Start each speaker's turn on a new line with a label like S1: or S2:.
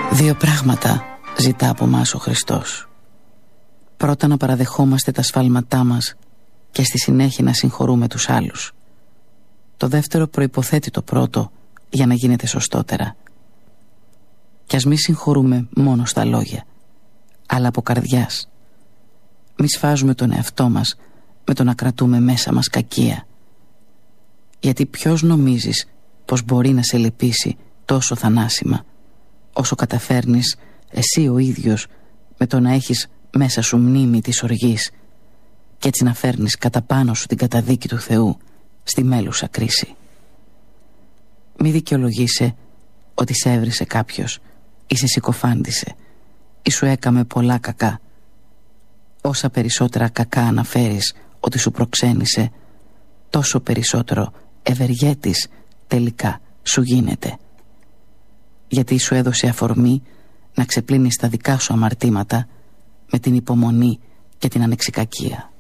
S1: Δύο πράγματα ζητά από μας ο Χριστός. Πρώτα να παραδεχόμαστε τα σφάλματά μας και στη συνέχεια να συγχωρούμε τους άλλους. Το δεύτερο προϋποθέτει το πρώτο για να γίνεται σωστότερα. Κι ας μη συγχωρούμε μόνο στα λόγια, αλλά από καρδιάς. Μη σφάζουμε τον εαυτό μας με το να κρατούμε μέσα μας κακία. Γιατί ποιος νομίζεις πως μπορεί να σε λυπήσει τόσο θανάσιμα, όσο καταφέρνεις εσύ ο ίδιος με το να έχεις μέσα σου μνήμη της οργής και έτσι να φέρνεις κατά πάνω σου την καταδίκη του Θεού στη μέλουσα κρίση. Μη δικαιολογείσαι ότι σε έβρισε κάποιος ή σε συκοφάντησε ή σου έκαμε πολλά κακά. Όσα περισσότερα κακά αναφέρεις ότι σου προξένησε, τόσο περισσότερο ευεργέτης τελικά σου γίνεται. Γιατί σου έδωσε αφορμή να ξεπλύνεις τα δικά σου αμαρτήματα με την υπομονή και την ανεξικακία.